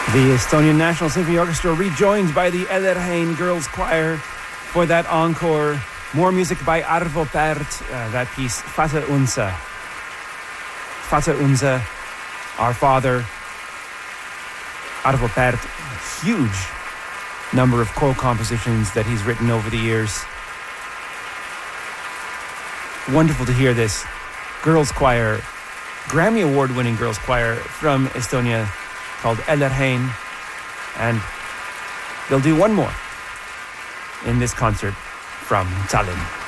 The Estonian National Symphony Orchestra rejoined by the Ellerheim Girls Choir for that encore. More music by Arvo Pärt, that piece, Vater Unser. Vater Unser, our Father. Arvo Pärt, a huge number of co-compositions that he's written over the years. Wonderful to hear this girls' choir, Grammy Award-winning girls' choir from Estonia, called Ellerheim, and they'll do one more in this concert from Tallinn.